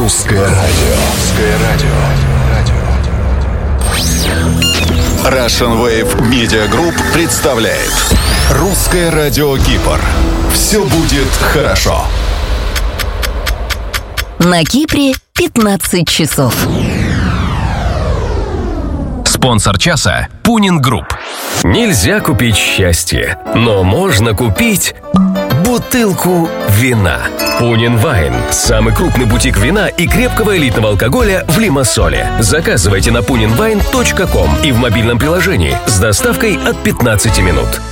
Русское радио. Russian Wave Media Group представляет Русское радио Кипр. Все будет хорошо. На Кипре 15 часов. Спонсор часа – Пунин Групп. Нельзя купить счастье, но можно купить бутылку вина. Пунин Вайн – самый крупный бутик вина и крепкого элитного алкоголя в Лимассоле. Заказывайте на puninwine.com и в мобильном приложении с доставкой от 15 минут.